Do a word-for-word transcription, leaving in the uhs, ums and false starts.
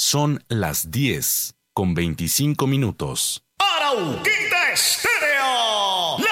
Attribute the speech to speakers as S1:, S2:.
S1: Son las diez con veinticinco minutos.
S2: Arauquita Estéreo,